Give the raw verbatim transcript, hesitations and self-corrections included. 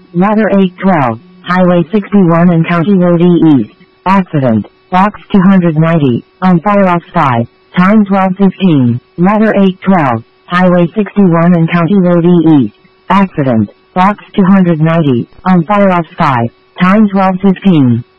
Ladder eight twelve, Highway sixty-one and County Road E East. Accident. Box two ninety, on fire off sky. Time twelve fifteen. Ladder eight twelve, Highway sixty-one and County Road E East. Accident. Box two ninety, on fire off sky. Time twelve fifteen.